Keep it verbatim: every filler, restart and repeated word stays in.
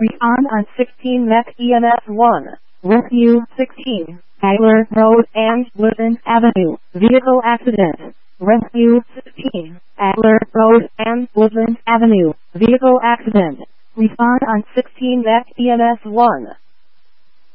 Respond on sixteen M E C E M S one. Rescue sixteen, Tyler Road and Woodland Avenue. Vehicle accident. Rescue sixteen, Adler Road and Woodland Avenue. Vehicle accident. Respond on sixteen M E C E M S one.